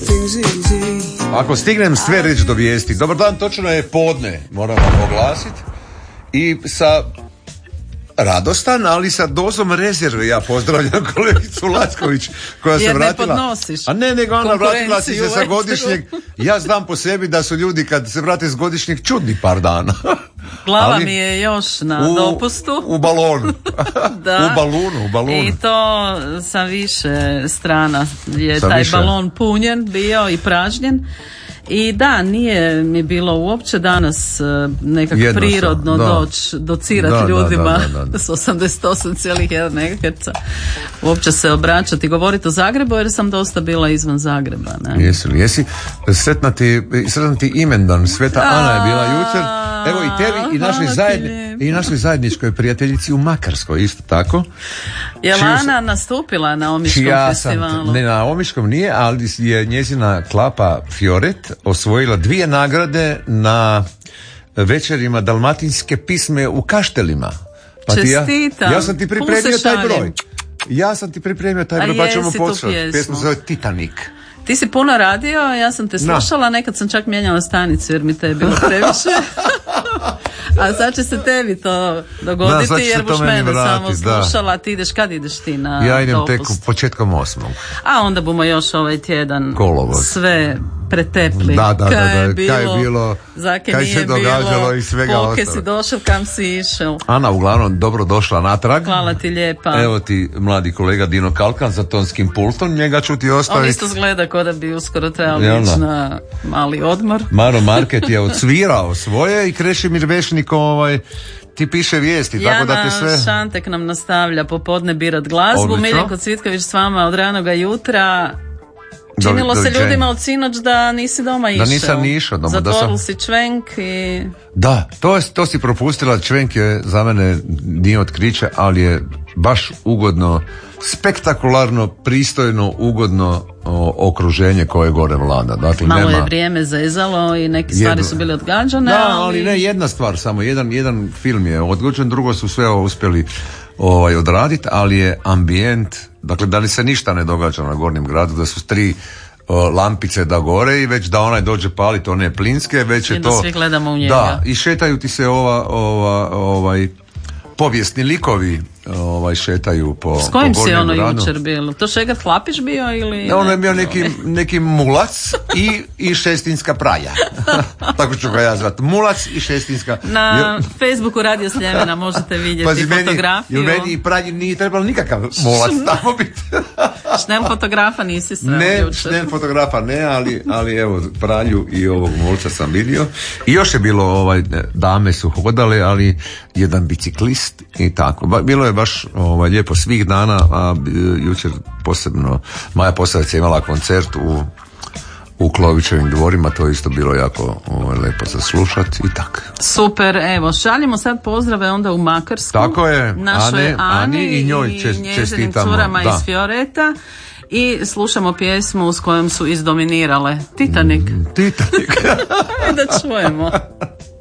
Ako stignem sve reći do vijesti. Dobar dan, točno je podne, moram vam oglasiti. I sa radostan, ali sa dozom rezerve ja pozdravljam kolegicu Lacković koja se vratila. Jer ne podnosiš. A ne, nego ona vratila si se sa godišnjeg. Ja znam po sebi da su ljudi kad se vrate s godišnjeg čudni par dana. Glava ali mi je još na dopustu. U balonu. Da. U balunu. I to sa više strana je sa taj više. balon punjen bio i pražnjen. I da, nije mi bilo uopće danas nekako prirodno doći docirati ljudima s 88,1 MHz. Uopće se obraćati i govoriti o Zagrebu jer sam dosta bila izvan Zagreba. Ne? Jesi sretna ti imendan, Sveta Ana je bila jučer. Evo i tebi i našoj zajedničkoj prijateljici u Makarskoj isto tako. Je li Ana nastupila na Omiškom festivalu? Ne, na Omiškom nije, ali je njezina klapa Fioret osvojila 2 nagrade na večerima dalmatinske pisme u Kaštelima. Pa čestitam. Ja sam ti pripremio taj broj. Pa ćemo početi. Pjesma se zove Titanic. Ti si puno radio, ja sam te slušala, nekad sam čak mijenjala stanicu jer mi te je bilo previše. A sad će se tebi to dogoditi jer buš mene samo slušala. Ti ideš, kad ideš ti na dopust? Ja idem tek početkom 8. A onda bomo još ovaj tjedan Kolovoz. Sve pretepli. Kaj je bilo, kaj se događalo i svega ostalo. Kolke si došel, kam si išel. Ana, uglavnom, dobro došla natrag. Hvala ti lijepa. Evo ti mladi kolega Dino Kalkan za tonskim pultom, njega ću ti ostaviti. On isto zgleda ko da bi uskoro trebali ići na mali odmor. Maro Market je odsvirao svoje i Krešimir Vešnik ti piše vijesti, tako da te sve... Jana Šantek nam nastavlja popodne birat glazbu. Miljenko Cvitković s vama od ranoga jutra. Činilo se ljudima od sinoć da nisi doma išao. Da nisam ni išao doma. Zatvorili si čvenk i... Da, to si propustila. Čvenk je za mene nije otkriće, ali je baš ugodno, spektakularno, pristojno, ugodno okruženje koje gore vlada. Dakle, malo je vrijeme zezalo i neke stvari su bile odgađane. Da, ali ne jedna stvar, samo jedan film je odgođen, drugo su sve uspjeli odraditi, ali je ambijent, dakle da li se ništa ne događa na Gornjem gradu, da su 3 lampice da gore i već da onaj dođe paliti one plinske, već je to... I da svi gledamo u njega. Da, i šetaju ti se povijesni likovi šetaju po s kojim si ono gradu. Jučer bilo? To Šegat Hlapić bio ili... Ono je bio neki mulac i šestinska praja. Tako ću ga ja zvati. Mulac i šestinska. Na Facebooku Radio Sljemena možete vidjeti fotografiju. Meni i praji nije trebalo nikakav mulac tamo biti. Šnem fotografa nisi sve ne, šnem fotografa ne, ali evo pralju i ovog mulca sam vidio. I još je bilo dame su hodale, ali jedan biciklist i tako. Bilo je baš lijepo svih dana, a jučer posebno Maja Posavec je imala koncert u Klovićevim dvorima, to je isto bilo jako lijepo za slušati i tako. Super, evo, šaljemo sad pozdrave onda u Makarsku. Tako je, našoj Ani i njoj njezinim curama iz Fioreta i slušamo pjesmu s kojom su izdominirale Titanic. Titanic. Da čujemo.